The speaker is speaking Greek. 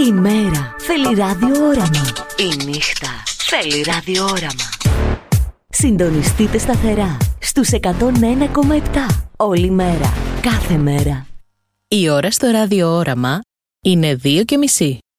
Η μέρα θέλει ραδιόραμα. Η νύχτα θέλει ραδιόραμα. Συντονιστείτε σταθερά στους 101,7 όλη μέρα, κάθε μέρα. Η ώρα στο ραδιόραμα είναι 2:30.